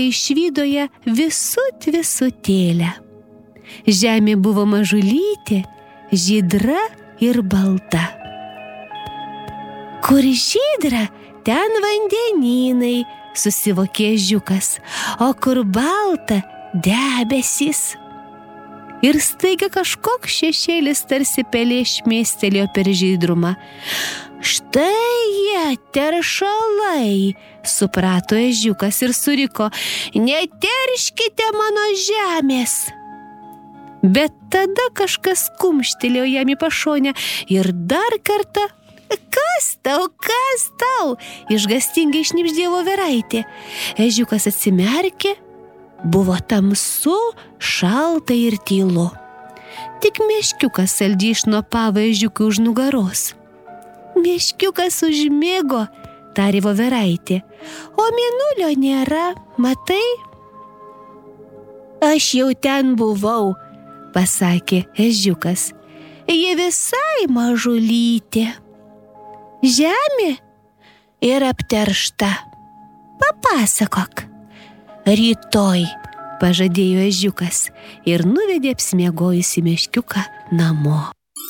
išvydo ją visutėlę. Žemė buvo mažulytė, žydra ir balta. Kur žydra, ten vandenynai, susivokė ežiukas, o kur balta, debesys. Ir staiga kažkoks šešėlis tarsi pelė šmėstelėjo per žydrumą. Štai jie, teršalai, suprato ežiukas ir suriko, neterškite mano žemės. Bet tada kažkas kumštelėjo jam į pašonę ir dar kartą, kas tau, išgastingai šnibždėjo voveraitė. Ežiukas atsimerkė, buvo tamsu, šalta ir tylu. Tik meškiukas saldžiai šnopavo ežiukui už nugaros. Meškiukas užmigo, tarė voveraitė, o mėnulio nėra, matai? Aš jau ten buvau, pasakė ežiukas, ji visai mažulytė. Žemė yra apteršta. Papasakok. Rytoj, pažadėjo ežiukas ir nuvedė apsimiegojusi meškiuką namo.